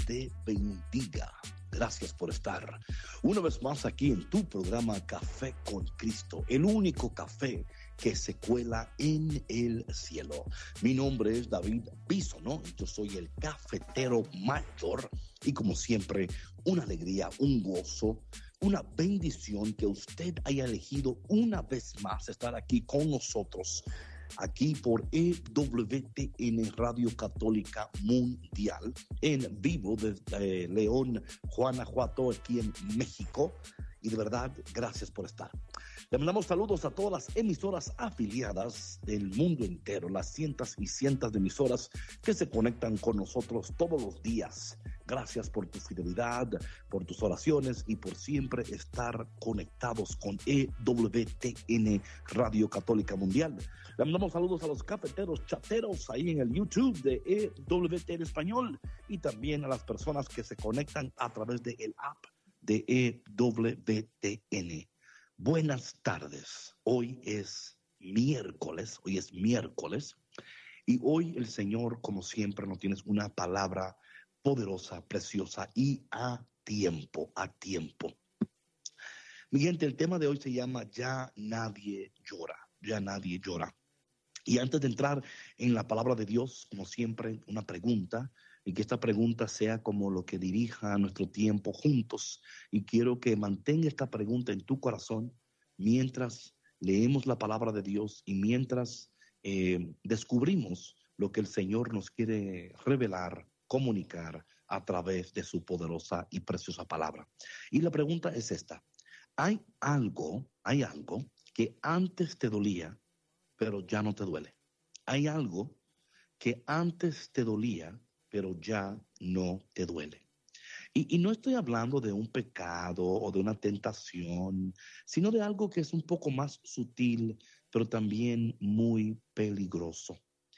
te bendiga. Gracias por estar una vez más aquí en tu programa Café con Cristo, el único café que se cuela en el cielo. Mi nombre es David Bisono, yo soy el cafetero mayor y como siempre, una alegría, un gozo, una bendición que usted haya elegido una vez más estar aquí con nosotros, aquí por EWTN Radio Católica Mundial, en vivo desde León, Guanajuato, aquí en México. Y de verdad, gracias por estar. Le mandamos saludos a todas las emisoras afiliadas del mundo entero, las cientos y cientos de emisoras que se conectan con nosotros todos los días. Gracias por tu fidelidad, por tus oraciones y por siempre estar conectados con EWTN Radio Católica Mundial. Le mandamos saludos a los cafeteros chateros ahí en el YouTube de EWTN Español y también a las personas que se conectan a través del app de EWTN. Buenas tardes. Hoy es miércoles y hoy el Señor, como siempre, nos tiene una palabra poderosa, preciosa y a tiempo. Mi gente, el tema de hoy se llama Ya nadie llora. Y antes de entrar en la palabra de Dios, como siempre, una pregunta, y que esta pregunta sea como lo que dirija nuestro tiempo juntos. Y quiero que mantenga esta pregunta en tu corazón mientras leemos la palabra de Dios y mientras descubrimos lo que el Señor nos quiere revelar, comunicar a través de su poderosa y preciosa palabra. Y la pregunta es esta: ¿Hay algo que antes te dolía, pero ya no te duele? ¿Hay algo que antes te dolía, pero ya no te duele? Y no estoy hablando de un pecado o de una tentación, sino de algo que es un poco más sutil, pero también muy peligroso.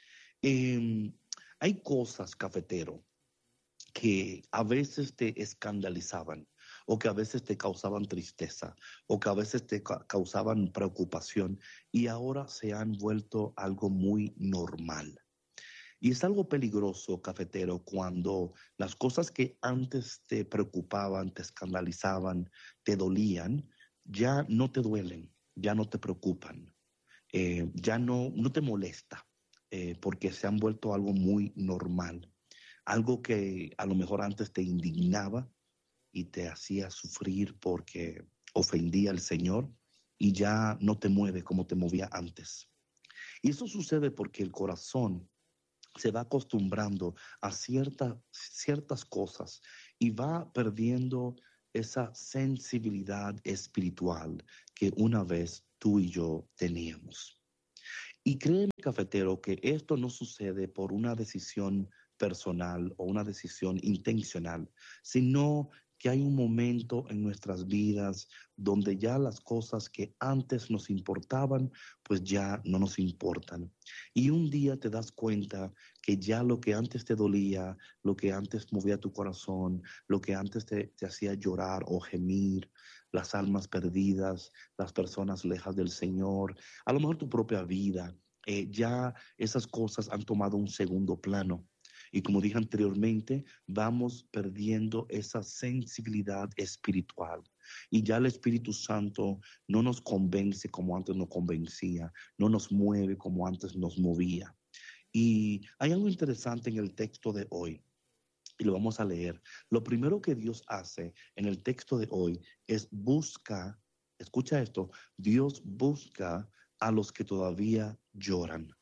Hay cosas, cafetero, que a veces te escandalizaban, o que a veces te causaban tristeza, o que a veces te causaban preocupación, y ahora se han vuelto algo muy normal. Y es algo peligroso, cafetero, cuando las cosas que antes te preocupaban, te escandalizaban, te dolían, ya no te duelen, ya no te preocupan, ya no te molesta, porque se han vuelto algo muy normal. Algo que a lo mejor antes te indignaba y te hacía sufrir porque ofendía al Señor, y ya no te mueve como te movía antes. Y eso sucede porque el corazón se va acostumbrando a ciertas cosas y va perdiendo esa sensibilidad espiritual que una vez tú y yo teníamos. Y créeme, cafetero, que esto no sucede por una decisión personal o una decisión intencional, sino que hay un momento en nuestras vidas donde ya las cosas que antes nos importaban, pues ya no nos importan. Y un día te das cuenta que ya lo que antes te dolía, lo que antes movía tu corazón, lo que antes te hacía llorar o gemir, las almas perdidas, las personas lejas del Señor, a lo mejor tu propia vida, ya esas cosas han tomado un segundo plano. Y como dije anteriormente, vamos perdiendo esa sensibilidad espiritual. Y ya el Espíritu Santo no nos convence como antes nos convencía, no nos mueve como antes nos movía. Y hay algo interesante en el texto de hoy, y lo vamos a leer. Lo primero que Dios hace en el texto de hoy es escucha esto, Dios busca a los que todavía lloran,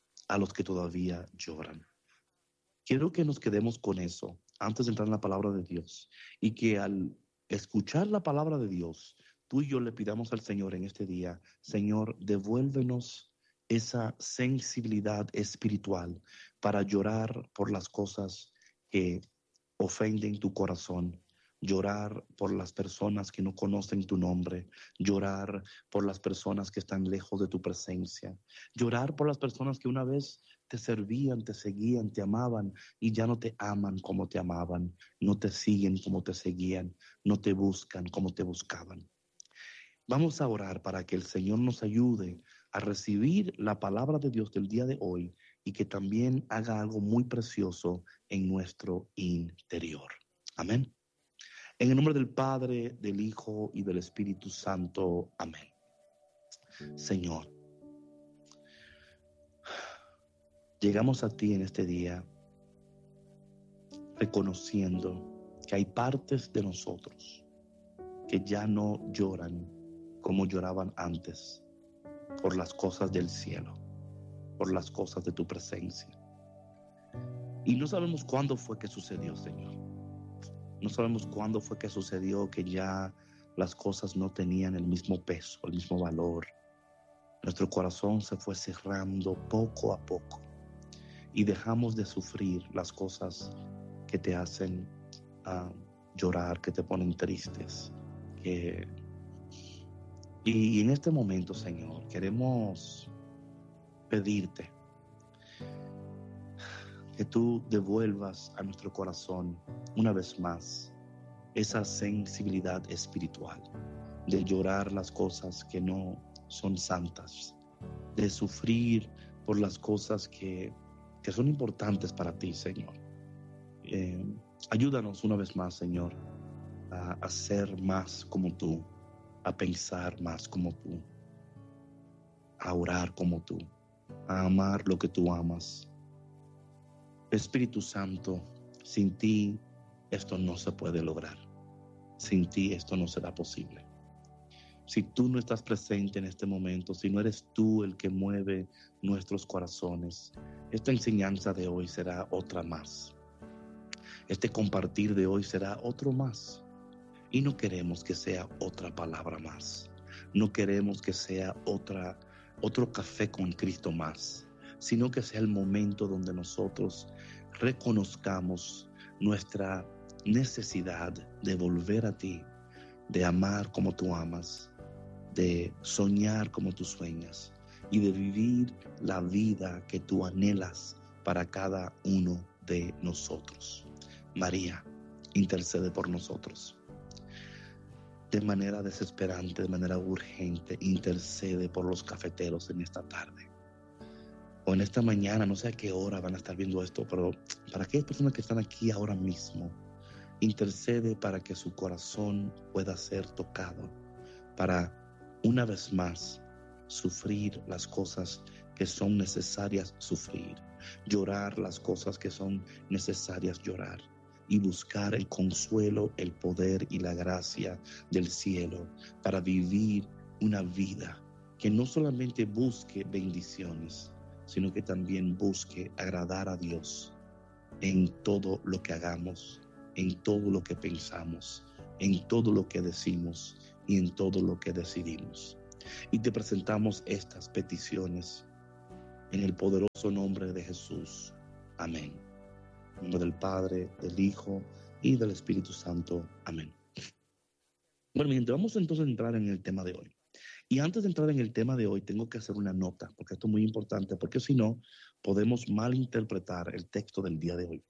Quiero que nos quedemos con eso antes de entrar en la palabra de Dios, y que al escuchar la palabra de Dios, tú y yo le pidamos al Señor en este día: Señor, devuélvenos esa sensibilidad espiritual para llorar por las cosas que ofenden tu corazón, llorar por las personas que no conocen tu nombre, llorar por las personas que están lejos de tu presencia, llorar por las personas que una vez te servían, te seguían, te amaban y ya no te aman como te amaban, no te siguen como te seguían, no te buscan como te buscaban. Vamos a orar para que el Señor nos ayude a recibir la palabra de Dios del día de hoy y que también haga algo muy precioso en nuestro interior. Amén. Amén. En el nombre del Padre, del Hijo y del Espíritu Santo. Amén. Señor, llegamos a ti en este día reconociendo que hay partes de nosotros que ya no lloran como lloraban antes por las cosas del cielo, por las cosas de tu presencia. Y no sabemos cuándo fue que sucedió, Señor. No sabemos cuándo fue que sucedió que ya las cosas no tenían el mismo peso, el mismo valor. Nuestro corazón se fue cerrando poco a poco y dejamos de sufrir las cosas que te hacen llorar, que te ponen tristes. Y en este momento, Señor, queremos pedirte que tú devuelvas a nuestro corazón una vez más esa sensibilidad espiritual de llorar las cosas que no son santas, de sufrir por las cosas que son importantes para ti, Señor. Ayúdanos una vez más, Señor, a ser más como tú, a pensar más como tú, a orar como tú, a amar lo que tú amas. Espíritu Santo, sin ti esto no se puede lograr. Sin ti esto no será posible. Si tú no estás presente en este momento, si no eres tú el que mueve nuestros corazones, esta enseñanza de hoy será otra más. Este compartir de hoy será otro más. Y no queremos que sea otra palabra más. No queremos que sea otro café con Cristo más, sino que sea el momento donde nosotros reconozcamos nuestra necesidad de volver a ti, de amar como tú amas, de soñar como tú sueñas y de vivir la vida que tú anhelas para cada uno de nosotros. María, intercede por nosotros. De manera desesperante, de manera urgente, intercede por los cafeteros en esta tarde. O en esta mañana, no sé a qué hora van a estar viendo esto, pero para aquellas personas que están aquí ahora mismo, intercede para que su corazón pueda ser tocado, para una vez más sufrir las cosas que son necesarias sufrir, llorar las cosas que son necesarias llorar y buscar el consuelo, el poder y la gracia del cielo para vivir una vida que no solamente busque bendiciones, sino que también busque agradar a Dios en todo lo que hagamos, en todo lo que pensamos, en todo lo que decimos y en todo lo que decidimos. Y te presentamos estas peticiones en el poderoso nombre de Jesús. Amén. En nombre del Padre, del Hijo y del Espíritu Santo. Amén. Bueno, mi gente, vamos entonces a entrar en el tema de hoy. Y antes de entrar en el tema de hoy, tengo que hacer una nota, porque esto es muy importante, porque si no, podemos malinterpretar el texto del día de hoy.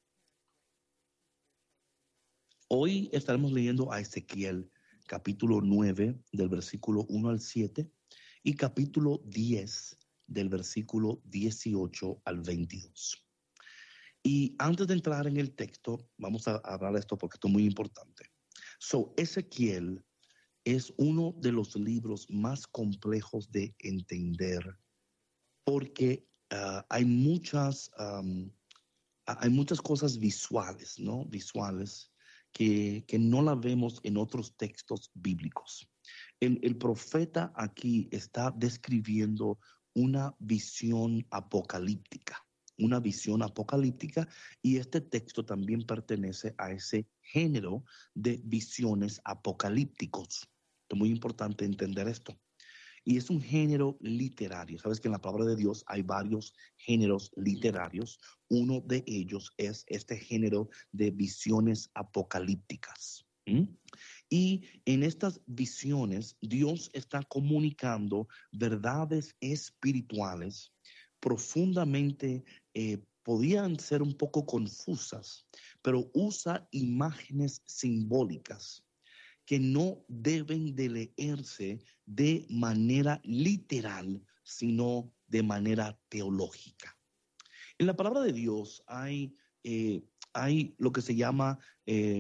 Hoy estaremos leyendo a Ezequiel, capítulo 9, del versículo 1 al 7, y capítulo 10, del versículo 18 al 22. Y antes de entrar en el texto, vamos a hablar de esto porque esto es muy importante. Ezequiel es uno de los libros más complejos de entender porque hay muchas cosas visuales, ¿no? Visuales que no la vemos en otros textos bíblicos. El profeta aquí está describiendo una visión apocalíptica, y este texto también pertenece a ese género de visiones apocalípticos. Es muy importante entender esto. Y es un género literario. Sabes que en la palabra de Dios hay varios géneros literarios. Uno de ellos es este género de visiones apocalípticas. Y en estas visiones, Dios está comunicando verdades espirituales profundamente, podían ser un poco confusas, pero usa imágenes simbólicas que no deben de leerse de manera literal, sino de manera teológica. En la palabra de Dios hay lo que se llama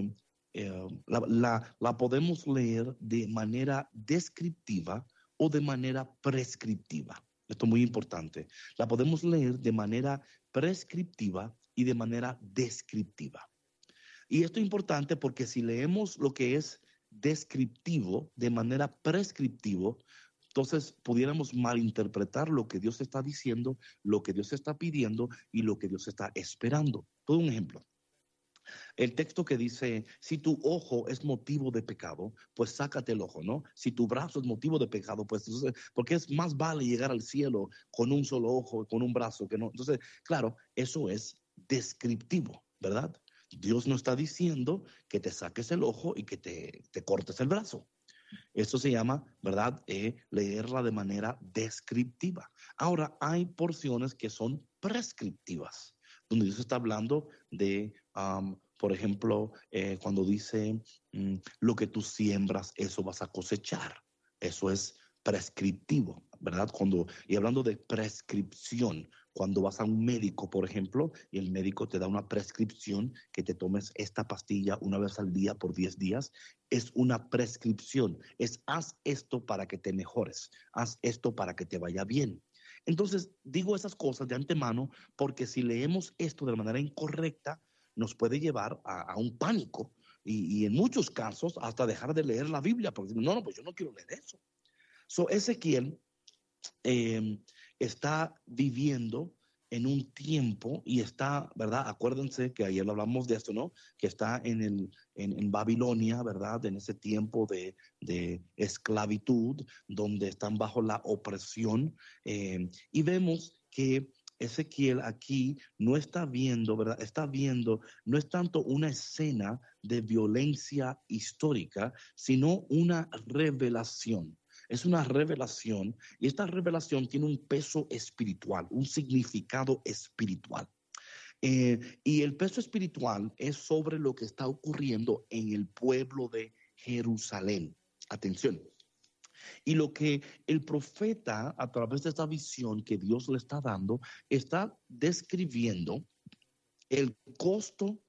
la podemos leer de manera descriptiva o de manera prescriptiva. Esto es muy importante. La podemos leer de manera prescriptiva y de manera descriptiva. Y esto es importante porque si leemos lo que es descriptivo de manera prescriptivo, entonces pudiéramos malinterpretar lo que Dios está diciendo, lo que Dios está pidiendo y lo que Dios está esperando. Todo un ejemplo. El texto que dice, si tu ojo es motivo de pecado, pues sácate el ojo, ¿no? Si tu brazo es motivo de pecado, pues entonces, porque es más vale llegar al cielo con un solo ojo, con un brazo, que no. Entonces, claro, eso es descriptivo, ¿verdad? Dios no está diciendo que te saques el ojo y que te cortes el brazo. Esto se llama, ¿verdad? Leerla de manera descriptiva. Ahora, hay porciones que son prescriptivas, donde Dios está hablando de, por ejemplo, cuando dice, lo que tú siembras, eso vas a cosechar. Eso es prescriptivo, ¿verdad? Y hablando de prescripción, cuando vas a un médico, por ejemplo, y el médico te da una prescripción que te tomes esta pastilla una vez al día por 10 días, es una prescripción. Haz esto para que te mejores, haz esto para que te vaya bien. Entonces, digo esas cosas de antemano porque si leemos esto de la manera incorrecta, nos puede llevar a un pánico y en muchos casos hasta dejar de leer la Biblia, porque no, pues yo no quiero leer eso. Ezequiel está viviendo en un tiempo y está, ¿verdad? Acuérdense que ayer hablamos de esto, ¿no? Que está en Babilonia, ¿verdad? En ese tiempo de esclavitud, donde están bajo la opresión. Y vemos que Ezequiel aquí no está viendo, ¿verdad? Está viendo, no es tanto una escena de violencia histórica, sino una revelación. Es una revelación y esta revelación tiene un peso espiritual, un significado espiritual. Y el peso espiritual es sobre lo que está ocurriendo en el pueblo de Jerusalén. Atención. Y lo que el profeta, a través de esta visión que Dios le está dando, está describiendo el costo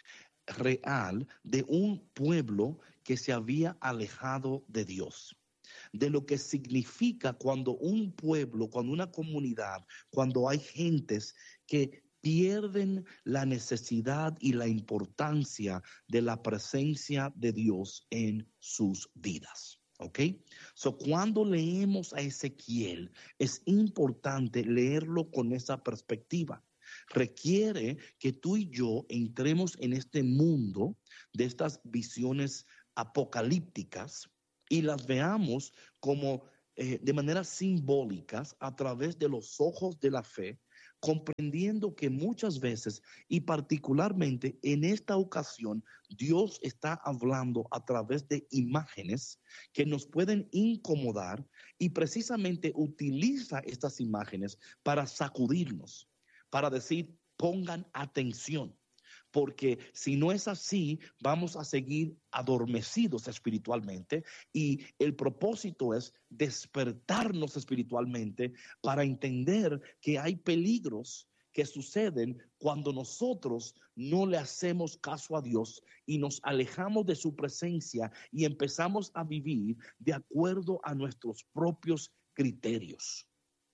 real de un pueblo que se había alejado de Dios, de lo que significa cuando un pueblo, cuando una comunidad, cuando hay gentes que pierden la necesidad y la importancia de la presencia de Dios en sus vidas. ¿Ok? Cuando leemos a Ezequiel, es importante leerlo con esa perspectiva. Requiere que tú y yo entremos en este mundo de estas visiones apocalípticas y las veamos como de manera simbólicas a través de los ojos de la fe, comprendiendo que muchas veces y particularmente en esta ocasión Dios está hablando a través de imágenes que nos pueden incomodar y precisamente utiliza estas imágenes para sacudirnos, para decir pongan atención. Porque si no es así, vamos a seguir adormecidos espiritualmente y el propósito es despertarnos espiritualmente para entender que hay peligros que suceden cuando nosotros no le hacemos caso a Dios y nos alejamos de su presencia y empezamos a vivir de acuerdo a nuestros propios criterios.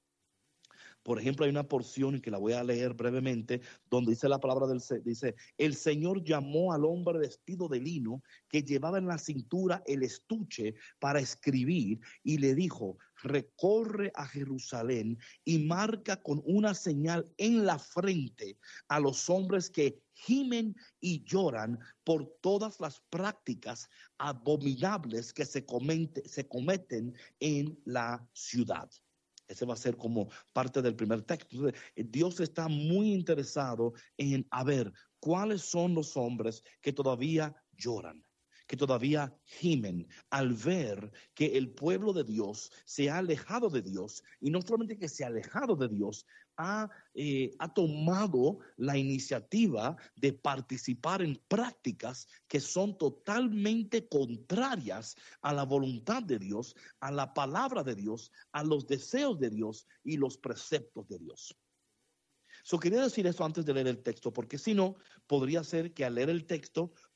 Por ejemplo, hay una porción que la voy a leer brevemente, donde dice la palabra dice, el Señor llamó al hombre vestido de lino que llevaba en la cintura el estuche para escribir y le dijo, recorre a Jerusalén y marca con una señal en la frente a los hombres que gimen y lloran por todas las prácticas abominables que se cometen en la ciudad. Ese va a ser como parte del primer texto. Entonces, Dios está muy interesado en ver cuáles son los hombres que todavía lloran, que todavía gimen al ver que el pueblo de Dios se ha alejado de Dios y no solamente que se ha alejado de Dios, ha tomado la iniciativa de participar en prácticas que son totalmente contrarias a la voluntad de Dios, a la palabra de Dios, a los deseos de Dios y los preceptos de Dios. Quería decir eso antes de leer el texto, porque si no, podría ser que al leer el texto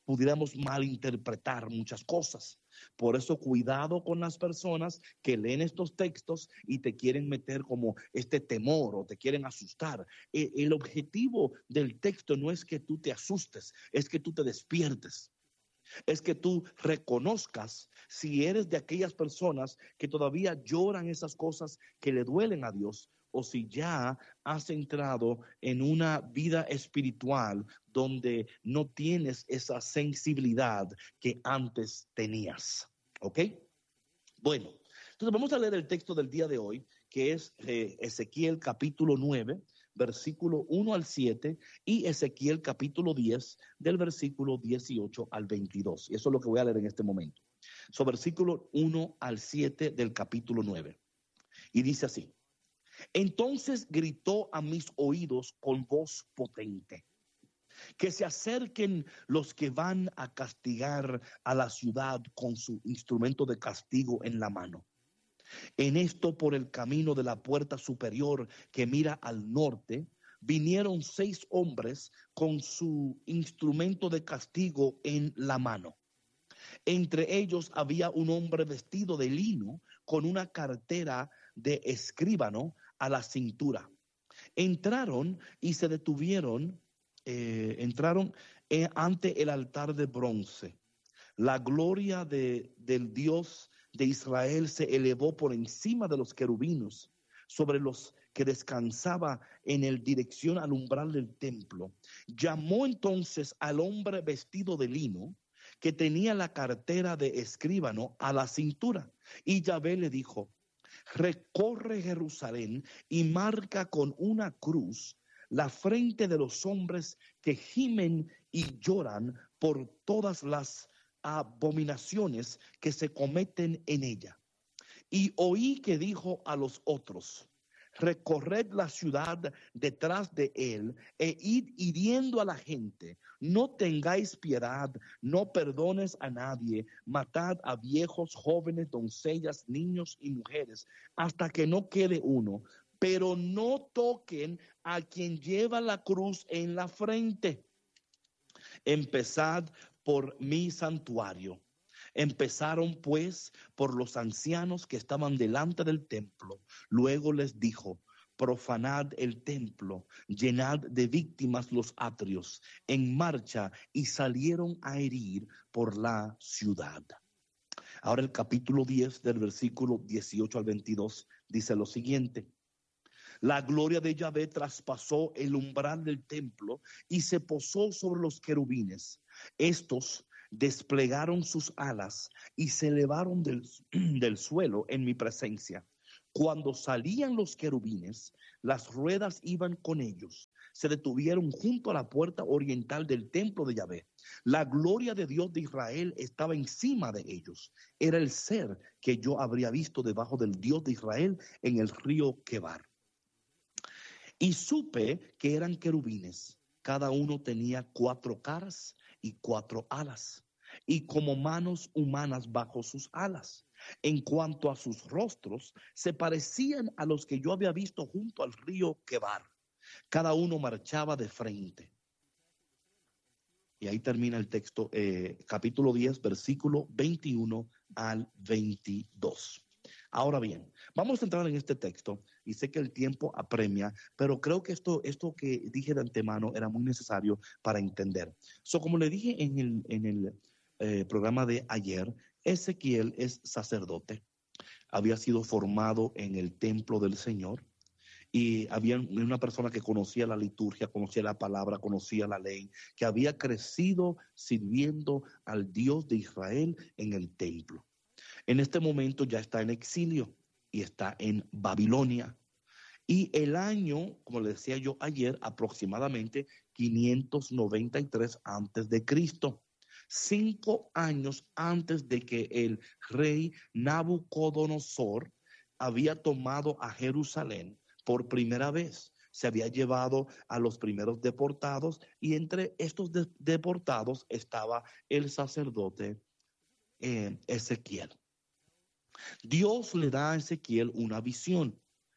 pudiéramos malinterpretar muchas cosas. Por eso cuidado con las personas que leen estos textos y te quieren meter como este temor o te quieren asustar. El objetivo del texto no es que tú te asustes, es que tú te despiertes. Es que tú reconozcas si eres de aquellas personas que todavía lloran esas cosas que le duelen a Dios, o si ya has entrado en una vida espiritual donde no tienes esa sensibilidad que antes tenías. ¿Ok? Bueno, entonces vamos a leer el texto del día de hoy, que es Ezequiel capítulo 9, versículo 1 al 7, y Ezequiel capítulo 10, del versículo 18 al 22. Y eso es lo que voy a leer en este momento. So, versículo 1 al 7 del capítulo 9. Y dice así: Entonces gritó a mis oídos con voz potente, que se acerquen los que van a castigar a la ciudad con su instrumento de castigo en la mano. En esto, por el camino de la puerta superior que mira al norte, vinieron 6 hombres con su instrumento de castigo en la mano. Entre ellos había un hombre vestido de lino con una cartera de escribano a la cintura. Entraron y se detuvieron, ante el altar de bronce. La gloria del Dios de Israel se elevó por encima de los querubines, sobre los que descansaba en el dirección al umbral del templo. Llamó entonces al hombre vestido de lino, que tenía la cartera de escribano a la cintura, y Yahvé le dijo: recorre Jerusalén y marca con una cruz la frente de los hombres que gimen y lloran por todas las abominaciones que se cometen en ella. Y oí que dijo a los otros: recorred la ciudad detrás de él e id hiriendo a la gente. No tengáis piedad, no perdones a nadie. Matad a viejos, jóvenes, doncellas, niños y mujeres, hasta que no quede uno. Pero no toquen a quien lleva la cruz en la frente. Empezad por mi santuario. Empezaron pues por los ancianos que estaban delante del templo. Luego les dijo: profanad el templo, llenad de víctimas los atrios. En marcha, y salieron a herir por la ciudad. Ahora el capítulo 10 del versículo 18 al 22 dice lo siguiente: la gloria de Yahvé traspasó el umbral del templo y se posó sobre los querubines. Estos desplegaron sus alas y se elevaron del suelo en mi presencia. Cuando salían los querubines, las ruedas iban con ellos. Se detuvieron junto a la puerta oriental del templo de Yahvé. La gloria de Dios de Israel estaba encima de ellos. Era el ser que yo habría visto debajo del Dios de Israel en el río Quebar. Y supe que eran querubines. Cada uno tenía 4 caras y 4 alas, y como manos humanas bajo sus alas. En cuanto a sus rostros, se parecían a los que yo había visto junto al río Quebar. Cada uno marchaba de frente. Y ahí termina el texto, capítulo 10, versículo 21 al 22. Ahora bien, vamos a entrar en este texto, y sé que el tiempo apremia, pero creo que esto que dije de antemano era muy necesario para entender. Como le dije en el programa de ayer, Ezequiel es sacerdote, había sido formado en el templo del Señor, y había una persona que conocía la liturgia, conocía la palabra, conocía la ley, que había crecido sirviendo al Dios de Israel en el templo. En este momento ya está en exilio y está en Babilonia. Y el año, como le decía yo ayer, aproximadamente 593 antes de Cristo. 5 años antes de que el rey Nabucodonosor había tomado a Jerusalén por primera vez. Se había llevado a los primeros deportados, y entre estos deportados estaba el sacerdote Ezequiel. Dios le da a Ezequiel una visión.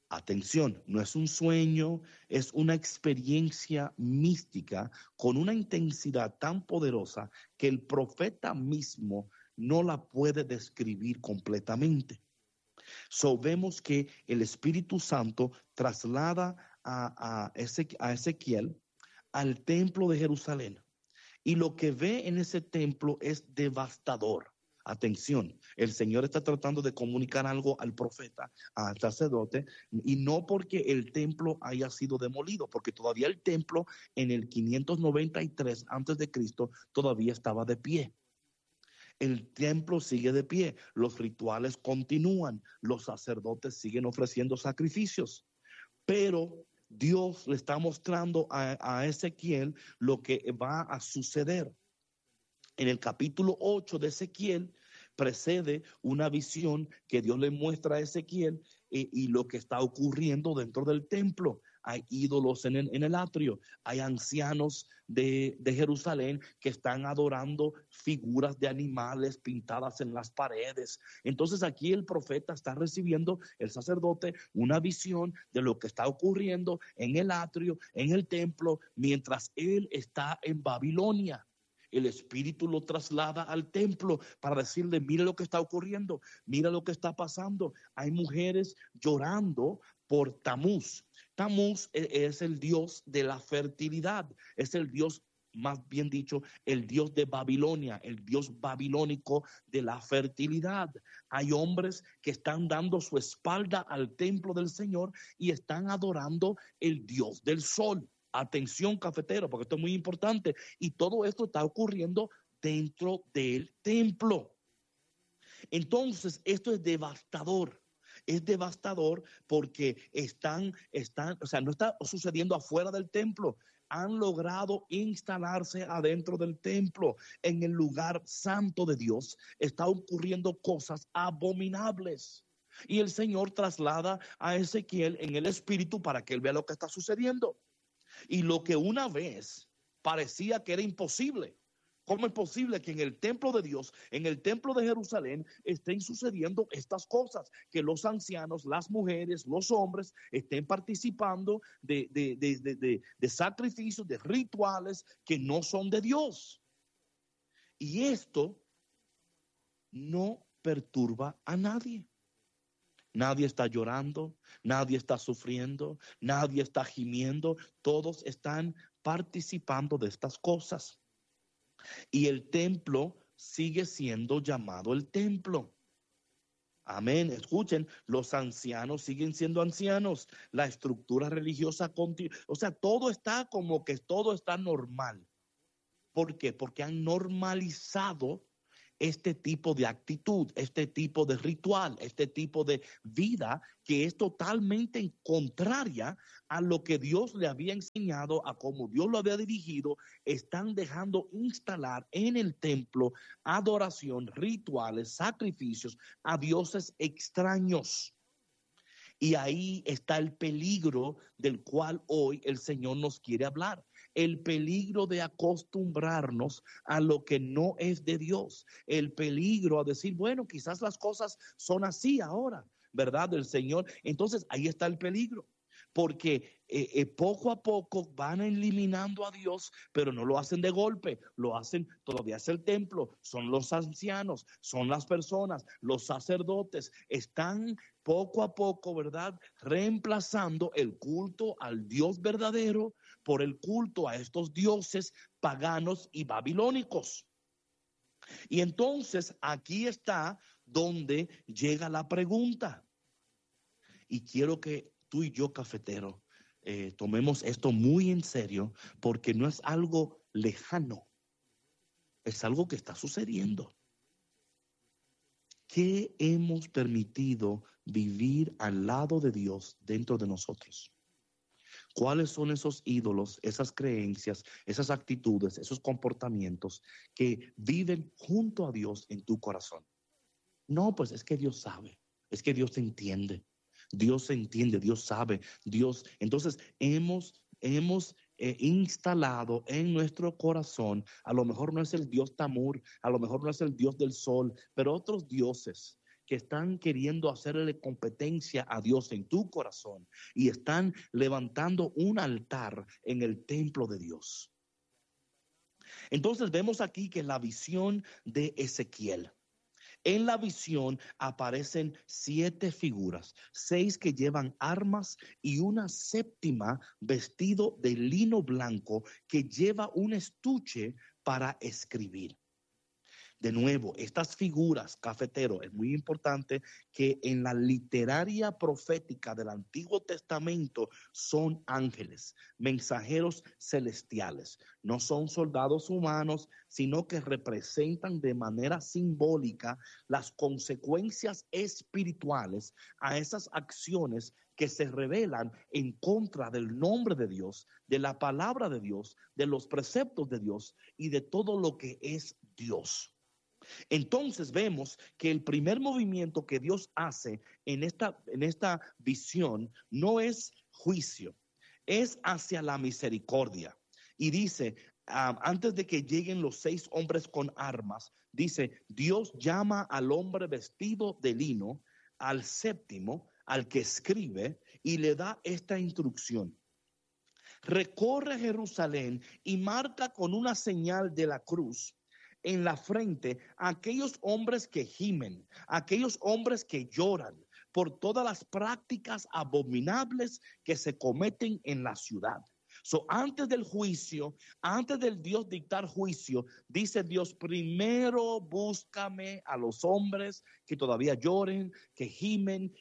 Atención, no es un sueño, es una experiencia mística con una intensidad tan poderosa que el profeta mismo no la puede describir completamente. Vemos que el Espíritu Santo traslada a Ezequiel al templo de Jerusalén. Y lo que ve en ese templo es devastador. Atención, el Señor está tratando de comunicar algo al profeta, al sacerdote, y no porque el templo haya sido demolido, porque todavía el templo en el 593 antes de Cristo todavía estaba de pie. El templo sigue de pie, los rituales continúan, los sacerdotes siguen ofreciendo sacrificios, pero Dios le está mostrando a Ezequiel lo que va a suceder. En el capítulo 8 de Ezequiel precede una visión que Dios le muestra a Ezequiel y lo que está ocurriendo dentro del templo. Hay ídolos en el atrio, hay ancianos de Jerusalén que están adorando figuras de animales pintadas en las paredes. Entonces aquí el profeta está recibiendo, el sacerdote, una visión de lo que está ocurriendo en el atrio, en el templo, mientras él está en Babilonia. El Espíritu lo traslada al templo para decirle, mira lo que está ocurriendo, mira lo que está pasando. Hay mujeres llorando por Tamuz. Tamuz es el dios de la fertilidad, es el dios, más bien dicho, el dios de Babilonia, el dios babilónico de la fertilidad. Hay hombres que están dando su espalda al templo del Señor y están adorando el dios del sol. Atención, cafetero, porque esto es muy importante. Y todo esto está ocurriendo dentro del templo. Entonces, esto es devastador. Es devastador porque o sea, no está sucediendo afuera del templo. Han logrado instalarse adentro del templo, en el lugar santo de Dios. Está ocurriendo cosas abominables. Y el Señor traslada a Ezequiel en el espíritu para que él vea lo que está sucediendo. Y lo que una vez parecía que era imposible. ¿Cómo es posible que en el templo de Dios, en el templo de Jerusalén, estén sucediendo estas cosas? Que los ancianos, las mujeres, los hombres estén participando de sacrificios, de rituales que no son de Dios. Y esto no perturba a nadie. Nadie está llorando, nadie está sufriendo, nadie está gimiendo, todos están participando de estas cosas. Y el templo sigue siendo llamado el templo. Amén. Escuchen, los ancianos siguen siendo ancianos, la estructura religiosa continúa, o sea, todo está como que todo está normal. ¿Por qué? Porque han normalizado este tipo de actitud, este tipo de ritual, este tipo de vida que es totalmente contraria a lo que Dios le había enseñado, a cómo Dios lo había dirigido. Están dejando instalar en el templo adoración, rituales, sacrificios a dioses extraños. Y ahí está el peligro del cual hoy el Señor nos quiere hablar. El peligro de acostumbrarnos a lo que no es de Dios. El peligro a decir, bueno, quizás las cosas son así ahora, ¿verdad? Del Señor. Entonces ahí está el peligro. Porque poco a poco van eliminando a Dios, pero no lo hacen de golpe, lo hacen, todavía es el templo, son los ancianos, son las personas, los sacerdotes, están poco a poco, ¿verdad? Reemplazando el culto al Dios verdadero por el culto a estos dioses paganos y babilónicos. Y entonces aquí está donde llega la pregunta. Y quiero que tú y yo, cafetero, tomemos esto muy en serio, porque no es algo lejano, es algo que está sucediendo. ¿Qué hemos permitido vivir al lado de Dios dentro de nosotros? ¿Cuáles son esos ídolos, esas creencias, esas actitudes, esos comportamientos que viven junto a Dios en tu corazón? No, pues es que Dios sabe, es que Dios entiende. Dios entiende, Dios sabe, Dios. Entonces hemos instalado en nuestro corazón, a lo mejor no es el Dios Tamur, a lo mejor no es el Dios del sol, pero otros dioses que están queriendo hacerle competencia a Dios en tu corazón y están levantando un altar en el templo de Dios. Entonces vemos aquí que la visión de Ezequiel. En la visión aparecen 7 figuras, 6 que llevan armas y una séptima vestido de lino blanco que lleva un estuche para escribir. De nuevo, estas figuras, cafetero, es muy importante que en la literaria profética del Antiguo Testamento son ángeles, mensajeros celestiales. No son soldados humanos, sino que representan de manera simbólica las consecuencias espirituales a esas acciones que se rebelan en contra del nombre de Dios, de la palabra de Dios, de los preceptos de Dios y de todo lo que es Dios. Entonces vemos que el primer movimiento que Dios hace en esta visión no es juicio, es hacia la misericordia. Y dice, antes de que lleguen los 6 hombres con armas, dice, Dios llama al hombre vestido de lino, al séptimo, al que escribe, y le da esta instrucción. Recorre Jerusalén y marca con una señal de la cruz en la frente a aquellos hombres que gimen, a aquellos hombres que lloran por todas las prácticas abominables que se cometen en la ciudad. Antes del juicio, antes del Dios dictar juicio, dice Dios, primero búscame a los hombres que todavía lloren, que gimen,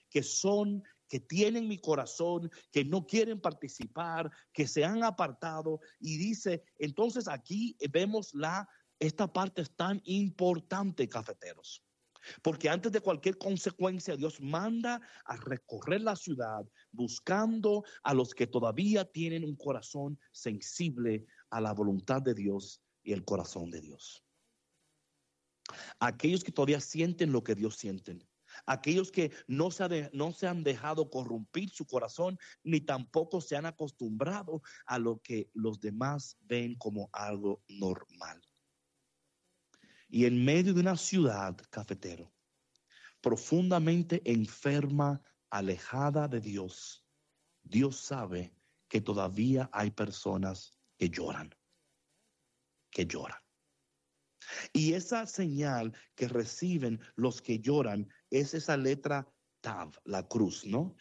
que tienen mi corazón, que no quieren participar, que se han apartado. Y dice, entonces aquí vemos esta parte es tan importante, cafeteros, porque antes de cualquier consecuencia, Dios manda a recorrer la ciudad buscando a los que todavía tienen un corazón sensible a la voluntad de Dios y el corazón de Dios. Aquellos que todavía sienten lo que Dios siente. Aquellos que no se han dejado corrompir su corazón, ni tampoco se han acostumbrado a lo que los demás ven como algo normal. Y en medio de una ciudad, cafetero, profundamente enferma, alejada de Dios, Dios sabe que todavía hay personas que lloran. Y esa señal que reciben los que lloran es esa letra Tav, la cruz, ¿no?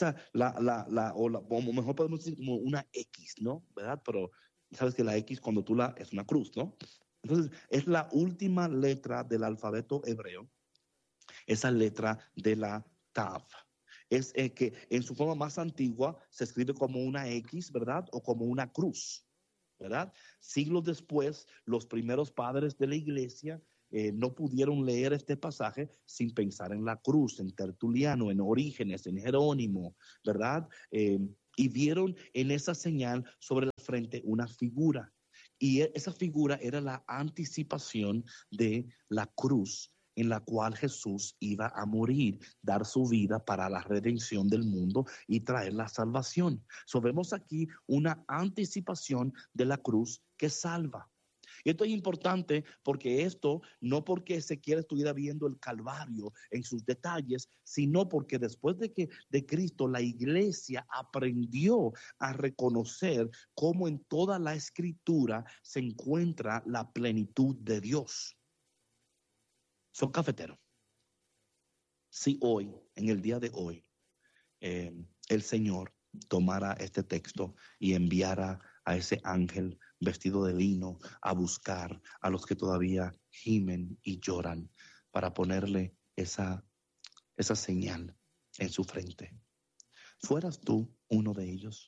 O mejor podemos decir como una X, ¿no? ¿Verdad? Pero sabes que la X cuando es una cruz, ¿no? Entonces, es la última letra del alfabeto hebreo, esa letra de la Tav. Es que en su forma más antigua se escribe como una X, ¿verdad? O como una cruz, ¿verdad? Siglos después, los primeros padres de la iglesia no pudieron leer este pasaje sin pensar en la cruz, en Tertuliano, en Orígenes, en Jerónimo, ¿verdad? Y vieron en esa señal sobre la frente una figura. Y esa figura era la anticipación de la cruz en la cual Jesús iba a dar su vida para la redención del mundo y traer la salvación. Vemos aquí una anticipación de la cruz que salva. Y esto es importante porque no porque Ezequiel estuviera viendo el Calvario en sus detalles, sino porque después de Cristo la iglesia aprendió a reconocer cómo en toda la escritura se encuentra la plenitud de Dios. Cafetero, si hoy, en el día de hoy, el Señor tomara este texto y enviara a ese ángel vestido de lino a buscar a los que todavía gimen y lloran para ponerle esa señal en su frente, ¿fueras tú uno de ellos?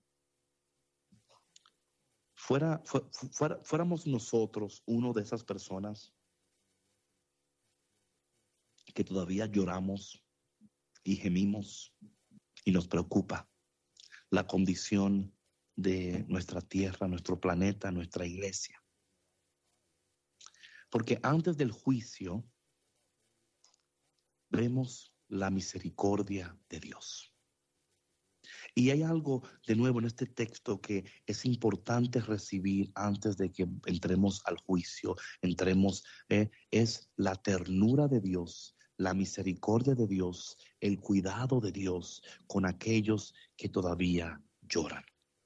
Fuéramos nosotros uno de esas personas que todavía lloramos y gemimos y nos preocupa la condición de nuestra tierra, nuestro planeta, nuestra iglesia. Porque antes del juicio vemos la misericordia de Dios. Y hay algo de nuevo en este texto que es importante recibir antes de que entremos al juicio, es la ternura de Dios la misericordia de Dios, el cuidado de Dios con aquellos que todavía lloran,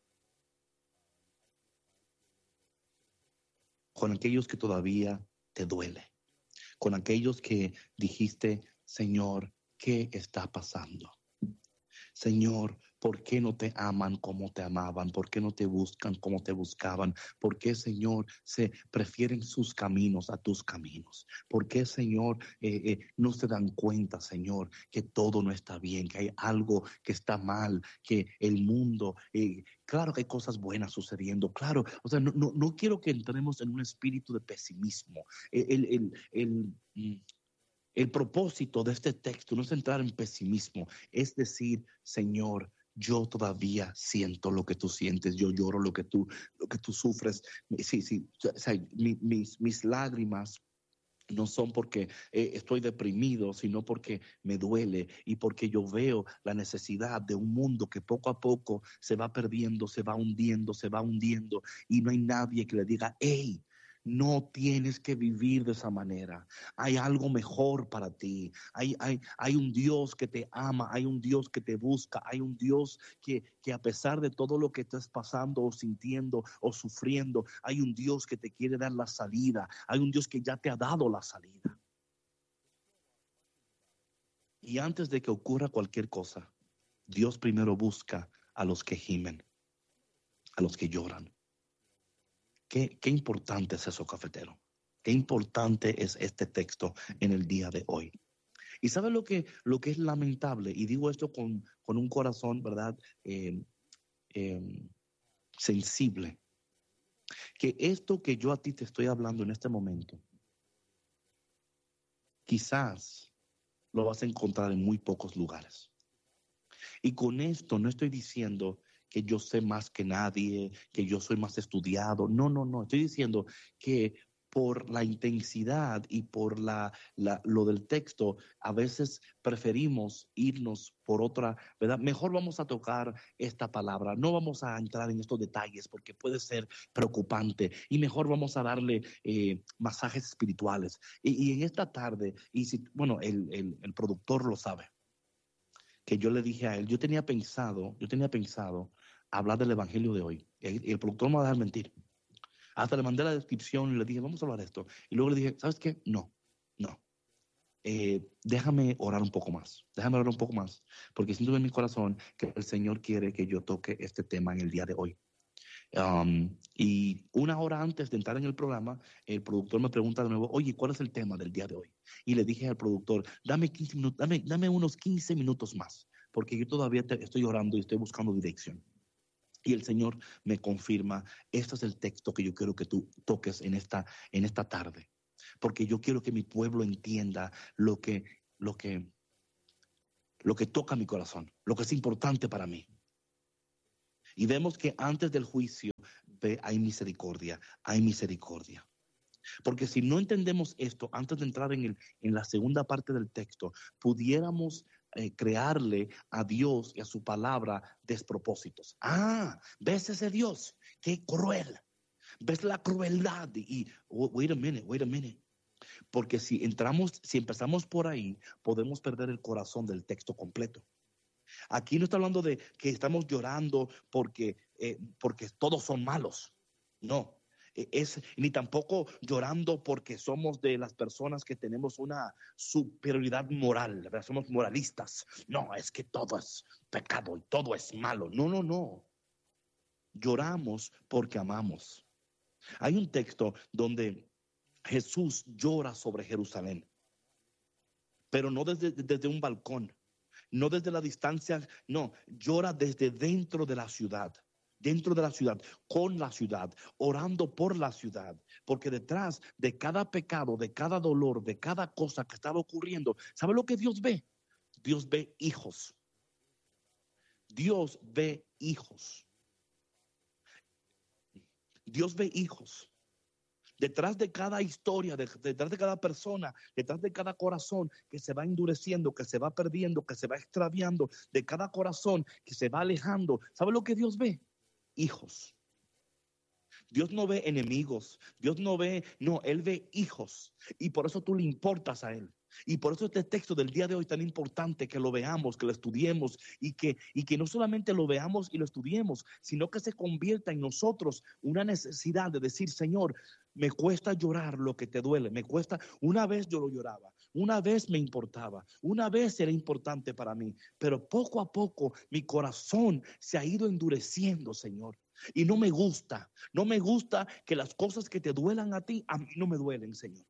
con aquellos que todavía te duele, con aquellos que dijiste, Señor, ¿qué está pasando? Señor, ¿por qué no te aman como te amaban? ¿Por qué no te buscan como te buscaban? ¿Por qué, Señor, se prefieren sus caminos a tus caminos? ¿Por qué, Señor, no se dan cuenta, Señor, que todo no está bien, que hay algo que está mal, que el mundo, claro que hay cosas buenas sucediendo, claro, o sea, no quiero que entremos en un espíritu de pesimismo. El propósito de este texto no es entrar en pesimismo, es decir, Señor, yo todavía siento lo que tú sientes, yo lloro lo que tú sufres. Sí, sí, o sea, mis lágrimas no son porque estoy deprimido, sino porque me duele y porque yo veo la necesidad de un mundo que poco a poco se va perdiendo, se va hundiendo y no hay nadie que le diga, hey, no tienes que vivir de esa manera. Hay algo mejor para ti. Hay un Dios que te ama, hay un Dios que te busca, hay un Dios que a pesar de todo lo que estás pasando o sintiendo o sufriendo, hay un Dios que te quiere dar la salida. Hay un Dios que ya te ha dado la salida. Y antes de que ocurra cualquier cosa, Dios primero busca a los que gimen, a los que lloran. Qué importante es eso, cafetero. Qué importante es este texto en el día de hoy. Y ¿sabe lo que es lamentable? Y digo esto con un corazón, ¿verdad? Eh, sensible. Que esto que yo a ti te estoy hablando en este momento, quizás lo vas a encontrar en muy pocos lugares. Y con esto no estoy diciendo que yo sé más que nadie, que yo soy más estudiado. No. Estoy diciendo que por la intensidad y por lo del texto, a veces preferimos irnos por otra, ¿verdad? Mejor vamos a tocar esta palabra, no vamos a entrar en estos detalles porque puede ser preocupante y mejor vamos a darle masajes espirituales. Y en esta tarde, y si, bueno, el productor lo sabe, que yo le dije a él, yo tenía pensado hablar del evangelio de hoy. El productor no me va a dejar mentir. Hasta le mandé la descripción y le dije, vamos a hablar de esto. Y luego le dije, ¿sabes qué? No. Déjame orar un poco más. Déjame orar un poco más. Porque siento en mi corazón que el Señor quiere que yo toque este tema en el día de hoy. Y una hora antes de entrar en el programa, el productor me pregunta de nuevo, oye, ¿cuál es el tema del día de hoy? Y le dije al productor, dame 15 minutos, dame unos 15 minutos más, porque yo todavía estoy orando y estoy buscando dirección. Y el Señor me confirma, este es el texto que yo quiero que tú toques en esta tarde, porque yo quiero que mi pueblo entienda lo que, lo que toca mi corazón, lo que es importante para mí. Y vemos que antes del juicio hay misericordia, hay misericordia. Porque si no entendemos esto, antes de entrar en la segunda parte del texto, pudiéramos crearle a Dios y a su palabra despropósitos. ¿Ves ese Dios? ¡Qué cruel! ¿Ves la crueldad? Y wait a minute. Porque si empezamos por ahí, podemos perder el corazón del texto completo. Aquí no está hablando de que estamos llorando porque todos son malos. No, ni tampoco llorando porque somos de las personas que tenemos una superioridad moral, ¿verdad? Somos moralistas. No, es que todo es pecado y todo es malo. No. Lloramos porque amamos. Hay un texto donde Jesús llora sobre Jerusalén, pero no desde un balcón. No desde la distancia, no, llora desde dentro de la ciudad, con la ciudad, orando por la ciudad, porque detrás de cada pecado, de cada dolor, de cada cosa que estaba ocurriendo, ¿sabe lo que Dios ve? Dios ve hijos. Dios ve hijos. Dios ve hijos. Detrás de cada historia, detrás de cada persona, detrás de cada corazón que se va endureciendo, que se va perdiendo, que se va extraviando, de cada corazón que se va alejando, ¿sabe lo que Dios ve? Hijos. Dios no ve enemigos, Dios no ve, no, Él ve hijos y por eso tú le importas a Él. Y por eso este texto del día de hoy es tan importante que lo veamos, que lo estudiemos y que no solamente lo veamos y lo estudiemos, sino que se convierta en nosotros una necesidad de decir, Señor, me cuesta llorar lo que te duele, me cuesta, una vez yo lo lloraba, una vez me importaba, una vez era importante para mí, pero poco a poco mi corazón se ha ido endureciendo, Señor. Y no me gusta que las cosas que te duelan a ti, a mí no me duelen, Señor.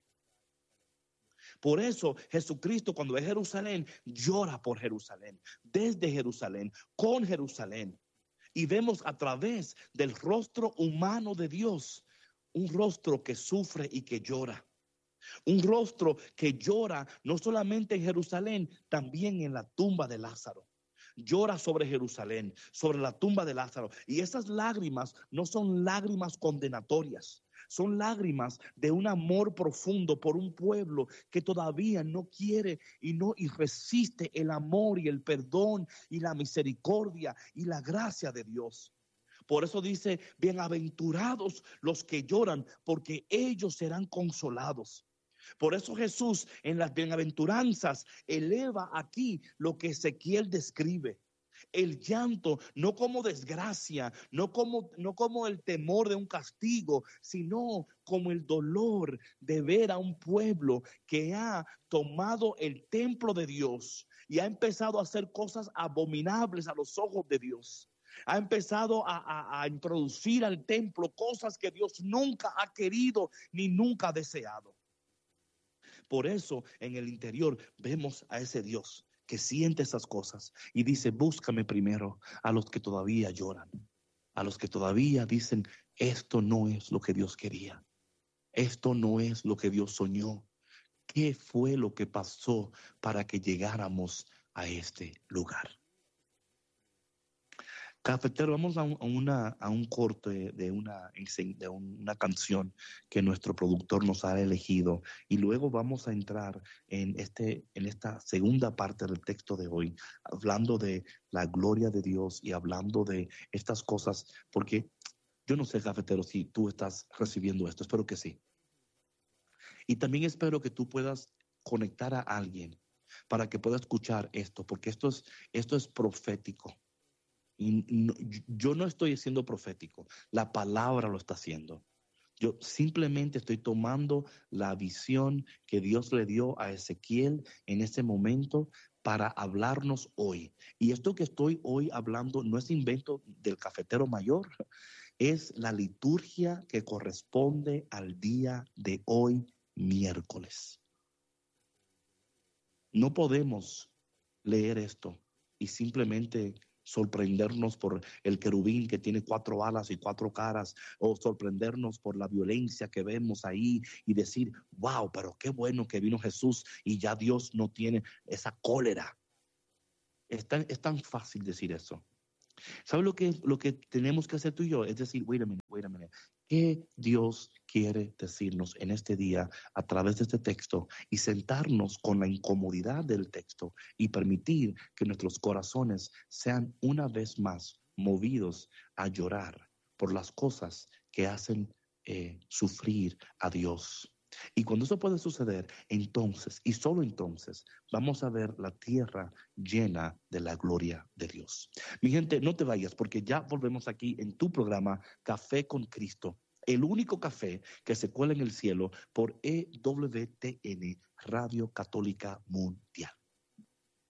Por eso Jesucristo cuando ve Jerusalén, llora por Jerusalén, desde Jerusalén, con Jerusalén. Y vemos a través del rostro humano de Dios, un rostro que sufre y que llora. Un rostro que llora no solamente en Jerusalén, también en la tumba de Lázaro. Llora sobre Jerusalén, sobre la tumba de Lázaro. Y esas lágrimas no son lágrimas condenatorias. Son lágrimas de un amor profundo por un pueblo que todavía no quiere y resiste el amor y el perdón y la misericordia y la gracia de Dios. Por eso dice, bienaventurados los que lloran, porque ellos serán consolados. Por eso Jesús en las bienaventuranzas eleva aquí lo que Ezequiel describe. El llanto, no como desgracia, no como el temor de un castigo, sino como el dolor de ver a un pueblo que ha tomado el templo de Dios y ha empezado a hacer cosas abominables a los ojos de Dios. Ha empezado a introducir al templo cosas que Dios nunca ha querido ni nunca ha deseado. Por eso en el interior vemos a ese Dios que siente esas cosas y dice, búscame primero a los que todavía lloran, a los que todavía dicen, esto no es lo que Dios quería, esto no es lo que Dios soñó. ¿Qué fue lo que pasó para que llegáramos a este lugar? Cafetero, vamos a un corte de una canción que nuestro productor nos ha elegido y luego vamos a entrar en esta segunda parte del texto de hoy, hablando de la gloria de Dios y hablando de estas cosas, porque yo no sé, cafetero, si tú estás recibiendo esto, espero que sí. Y también espero que tú puedas conectar a alguien para que pueda escuchar esto, porque esto es profético. Y yo no estoy siendo profético, la palabra lo está haciendo. Yo simplemente estoy tomando la visión que Dios le dio a Ezequiel en ese momento para hablarnos hoy. Y esto que estoy hoy hablando no es invento del cafetero mayor, es la liturgia que corresponde al día de hoy, miércoles. No podemos leer esto y simplemente sorprendernos por el querubín que tiene 4 alas y 4 caras, o sorprendernos por la violencia que vemos ahí y decir, wow, pero qué bueno que vino Jesús y ya Dios no tiene esa cólera. Es tan fácil decir eso. ¿Sabes lo que tenemos que hacer tú y yo? Es decir, wait a minute. ¿Qué Dios quiere decirnos en este día a través de este texto? Y sentarnos con la incomodidad del texto y permitir que nuestros corazones sean una vez más movidos a llorar por las cosas que hacen sufrir a Dios. Y cuando eso puede suceder, entonces, y solo entonces, vamos a ver la tierra llena de la gloria de Dios. Mi gente, no te vayas porque ya volvemos aquí en tu programa Café con Cristo, el único café que se cuela en el cielo por EWTN, Radio Católica Mundial.